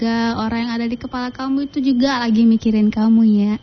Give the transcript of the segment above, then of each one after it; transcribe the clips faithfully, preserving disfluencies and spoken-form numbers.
semoga orang yang ada di kepala kamu itu juga lagi mikirin kamu ya.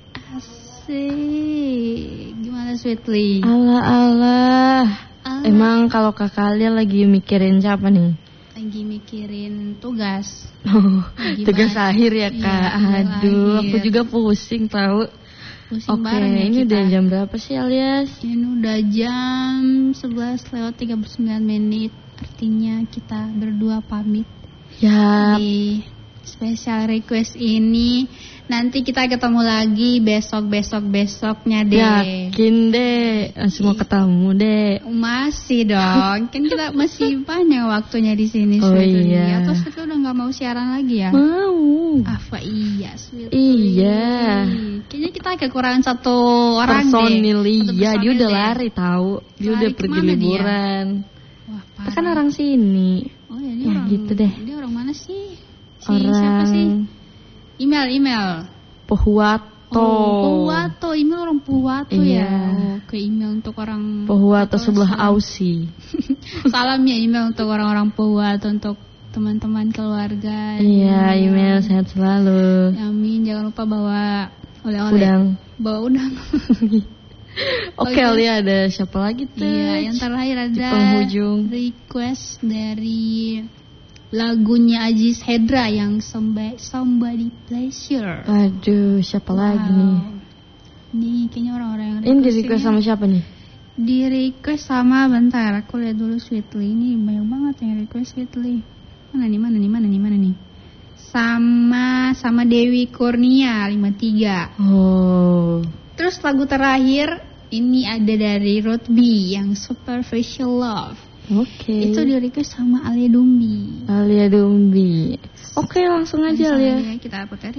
Asik. Gimana Sweetly? Allah Allah. Allah. Emang kalau Kak Alia lagi mikirin siapa nih? Lagi mikirin tugas. Oh, tugas akhir ya Kak. Iya, aduh, akhir. aku juga pusing tahu. Pusing Oke, bareng ya ini kita. udah jam berapa sih Alias? Ini udah jam sebelas lewat tiga puluh sembilan menit. Artinya kita berdua pamit. Ya. Di special request ini nanti kita ketemu lagi besok-besok-besoknya deh. Yakin deh, masih mau ketemu deh. Masih dong, kan kita masih banyak waktunya di sini. Oh Sweetly. iya. Atau Sweetly udah nggak mau siaran lagi ya? Mau. Apa iya Sweetly? Iya. Kayaknya kita kekurangan satu orang personil, deh. Satu iya, dia personil udah deh. lari tahu. Dia Lari udah pergi kemana dia? liburan. Wah, Kita parah. kan orang sini. Oh ya, dia Ya, orang, gitu deh. Dia orang mana sih? Si Orang siapa sih? Email, email. Pohuwato. Oh, Pohuwato, email orang Pohuwato Iya. ya. Oh, ke email untuk orang Pohuwato atau sebelah salam. Aussie. Salam ya email untuk orang-orang Pohuwato, untuk teman-teman keluarga. Iya, email sehat selalu. Amin, jangan lupa bawa oleh-oleh. Udang. Bawa udang. Oke, Alia, ada siapa lagi tuh? Iya, yang terakhir ada Di penghujung. request dari lagunya Aziz Hedra yang Somebody, Somebody Pleasure. Aduh, siapa Wow. lagi nih? Nih kayaknya orang-orang yang Ini di request sama siapa nih? Di request sama, bentar aku lihat dulu Sweetly. Ini banyak banget yang request Sweetly. Mana nih, mana nih, mana nih, mana nih? Sama sama Dewi Kurnia lima tiga. Oh. Terus lagu terakhir ini ada dari Rotby yang Superficial Love. Oke. Itu di request sama Alia Dumbi. Alia Dumbi. Oke, langsung aja Langsung Alia. aja kita putar.